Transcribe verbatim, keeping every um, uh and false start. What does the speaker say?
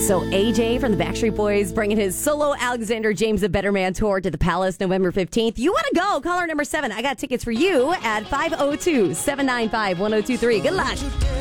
So A J from the Backstreet Boys bringing his solo Alexander James the Better Man tour to the Palace November fifteenth. You want to go? Caller number seven. I got tickets for you at five oh two, seven nine five, one oh two three. Good luck.